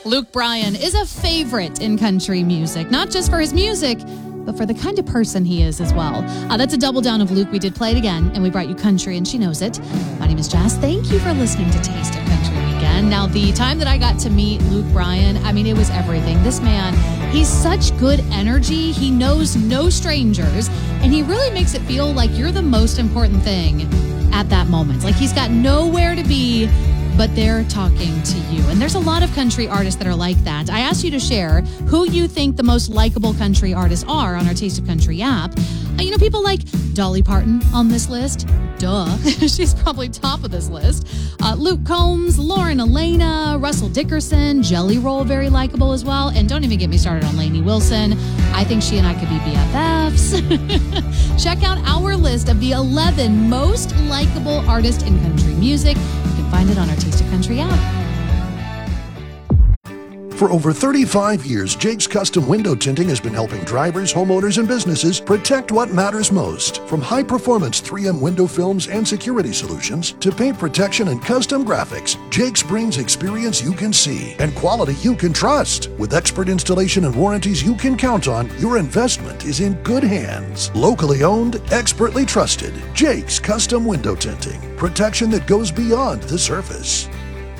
Luke Bryan is a favorite in country music, not just for his music, but for the kind of person he is as well. That's a double down of Luke. We did play it again, and we brought you country, and she knows it. My name is Jazz. Thank you for listening to Taste of Country Weekend. Now, the time that I got to meet Luke Bryan, I mean, it was everything. This man, he's such good energy. He knows no strangers, and he really makes it feel like you're the most important thing at that moment. Like he's got nowhere to be, but they're talking to you. And there's a lot of country artists that are like that. I asked you to share who you think the most likable country artists are on our Taste of Country app. People like Dolly Parton on this list. Duh. She's probably top of this list. Luke Combs, Lauren Elena, Russell Dickerson, Jelly Roll, very likable as well. And don't even get me started on Lainey Wilson. I think she and I could be BFFs. Check out our list of the 11 most likable artists in country music. You can find it on our Taste of Country app. For over 35 years, Jake's Custom Window Tinting has been helping drivers, homeowners, and businesses protect what matters most. From high-performance 3M window films and security solutions to paint protection and custom graphics, Jake's brings experience you can see and quality you can trust. With expert installation and warranties you can count on, your investment is in good hands. Locally owned, expertly trusted. Jake's Custom Window Tinting. Protection that goes beyond the surface.